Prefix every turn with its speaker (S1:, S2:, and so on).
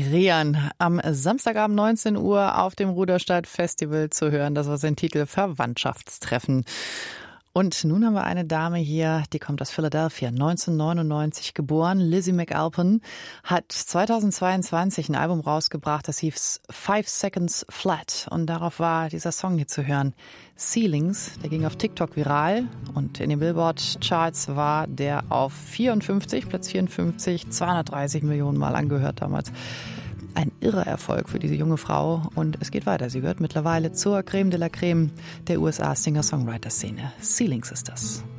S1: Rian am Samstagabend 19 Uhr auf dem Ruderstadt Festival zu hören. Das war sein Titel Verwandtschaftstreffen. Und nun haben wir eine Dame hier, die kommt aus Philadelphia, 1999 geboren. Lizzie McAlpin hat 2022 ein Album rausgebracht, das hieß 5 Seconds Flat. Und darauf war dieser Song hier zu hören, Ceilings. Der ging auf TikTok viral und in den Billboard-Charts war der auf Platz 54, 230 Millionen Mal angehört damals. Ein irrer Erfolg für diese junge Frau und es geht weiter. Sie gehört mittlerweile zur Creme de la Creme der USA-Singer-Songwriter-Szene. Ceilings ist das.